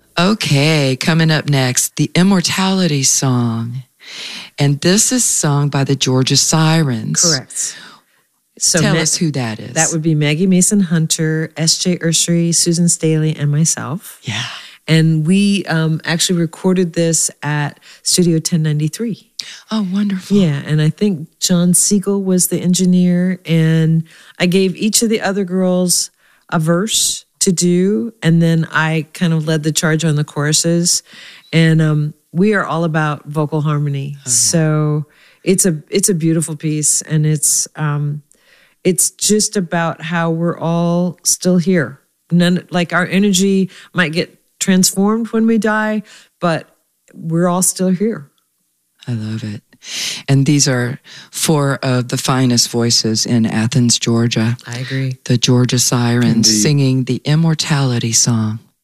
Okay, coming up next, the Immortality Song. And this is sung by the Georgia Sirens. Correct. So Tell us who that is. That would be Maggie Mason Hunter, S.J. Urshery, Susan Staley, and myself. Yeah. And we actually recorded this at Studio 1093. Oh, wonderful. Yeah, and I think John Siegel was the engineer, and I gave each of the other girls a verse to do, and then I kind of led the charge on the choruses. And we are all about vocal harmony. Oh, yeah. So it's a beautiful piece, and it's just about how we're all still here. Like our energy might get transformed when we die, but we're all still here. I love it. And these are 4 of the finest voices in Athens, Georgia. I agree. The Georgia Sirens. Indeed. Singing the Immortality Song.